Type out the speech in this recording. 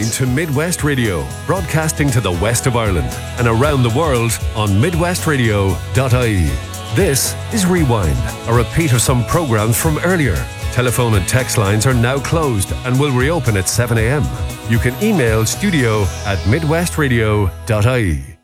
listening to Midwest Radio, broadcasting to the west of Ireland and around the world on midwestradio.ie. This is Rewind, a repeat of some programs from earlier. Telephone and text lines are now closed and will reopen at 7 a.m. You can email studio@midwestradio.ie.